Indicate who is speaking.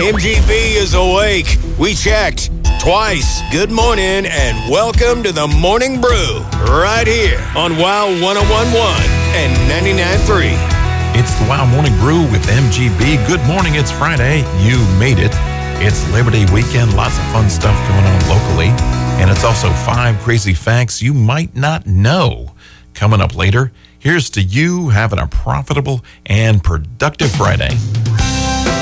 Speaker 1: MGB is awake. We checked twice. Good morning and welcome to the Morning Brew right here on WOW 1011 and 99.3.
Speaker 2: It's the WOW Morning Brew with MGB. Good morning. It's Friday. You made it. It's Liberty Weekend. Lots of fun stuff going on locally. And it's also 5 crazy facts you might not know. Coming up later, here's to you having a profitable and productive Friday.